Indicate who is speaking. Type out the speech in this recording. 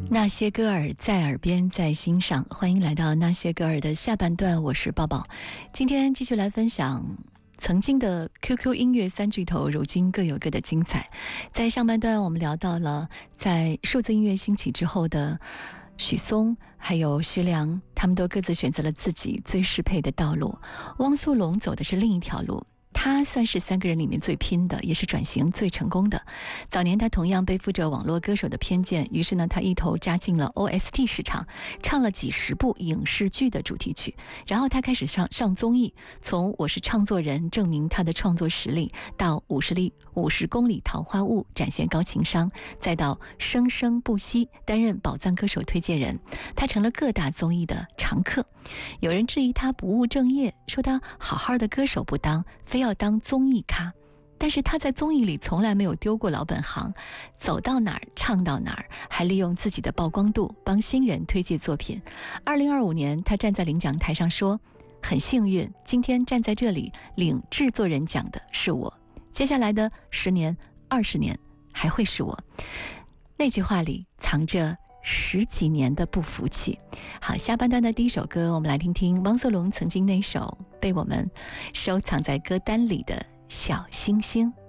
Speaker 1: 那些歌儿在耳边，在心上。欢迎来到那些歌儿的下半段，我是抱抱。今天继续来分享曾经的 QQ 音乐三巨头，如今各有各的精彩。在上半段我们聊到了在数字音乐兴起之后的许嵩还有徐良，他们都各自选择了自己最适配的道路。汪苏泷走的是另一条路，他算是三个人里面最拼的，也是转型最成功的。早年他同样背负着网络歌手的偏见，于是呢，他一头扎进了 OST 市场，唱了几十部影视剧的主题曲。然后他开始上综艺，从我是唱作人证明他的创作实力，到50公里桃花坞展现高情商，再到生生不息担任宝藏歌手推荐人，他成了各大综艺的常客。有人质疑他不务正业，说他好好的歌手不当，非要当综艺咖。但是他在综艺里从来没有丢过老本行，走到哪儿唱到哪儿，还利用自己的曝光度帮新人推荐作品。2025年，他站在领奖台上说：“很幸运，今天站在这里领制作人奖的是我，接下来的10年、20年还会是我。”那句话里藏着10几年的不服气。好，下半段的第一首歌，我们来听听汪苏泷曾经那首被我们收藏在歌单里的小星星。